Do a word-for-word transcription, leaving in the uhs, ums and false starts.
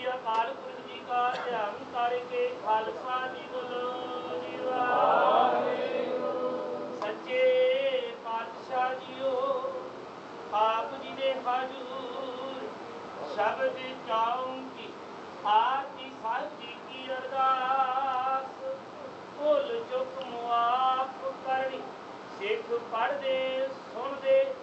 ਸ੍ਰੀ ਅਕਾਲ ਪੁਰਖ ਜੀ ਕਾ ਧਿਆਨ ਕਰਕੇ ਖਾਲਸਾ ਜੀ ਬੋਲੋ ਜੀ ਵਾਹਿਗੁਰੂ। ਸੱਚੇ ਪਾਤਸ਼ਾਹ ਜੀਓ, ਆਪ ਜੀ ਦੇ ਹਜ਼ੂਰ ਸ਼ਬਦ ਚਾਉਂਗੀ ਆਦਿ ਸਾਚੀ ਕੀ ਅਰਦਾਸ। ਭੁੱਲ ਚੁੱਕ ਮੁਆਫ ਕਰਨੀ, ਸਿੱਖ ਪੜ੍ਹਦੇ ਸੁਣਦੇ